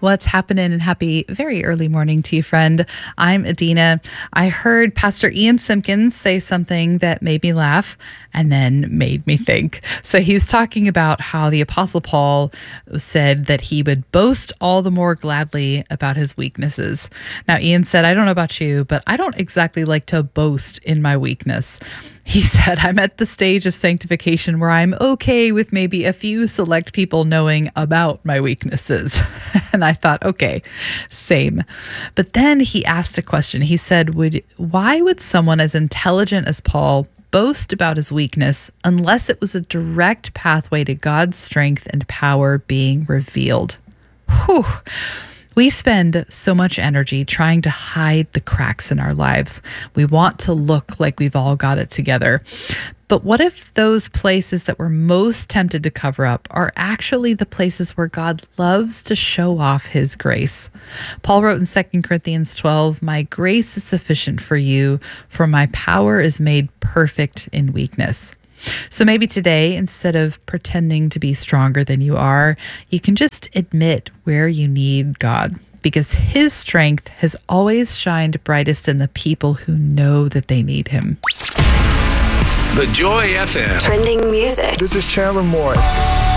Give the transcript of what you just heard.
What's happening, and happy very early morning to you, friend. I'm Adina. I heard Pastor Ian Simpkins say something that made me laugh and then made me think. So he was talking about how the Apostle Paul said that he would boast all the more gladly about his weaknesses. Now, Ian said, I don't know about you, but I don't exactly like to boast in my weakness. He said, I'm at the stage of sanctification where I'm okay with maybe a few select people knowing about my weaknesses. And I thought, okay, same. But then he asked a question. He said, why would someone as intelligent as Paul boast about his weakness unless it was a direct pathway to God's strength and power being revealed? Whew. We spend so much energy trying to hide the cracks in our lives. We want to look like we've all got it together. But what if those places that we're most tempted to cover up are actually the places where God loves to show off his grace? Paul wrote in 2 Corinthians 12, "My grace is sufficient for you, for my power is made perfect in weakness." So maybe today, instead of pretending to be stronger than you are, you can just admit where you need God, because his strength has always shined brightest in the people who know that they need him. The Joy FM. Trending music. This is Chandler Moore.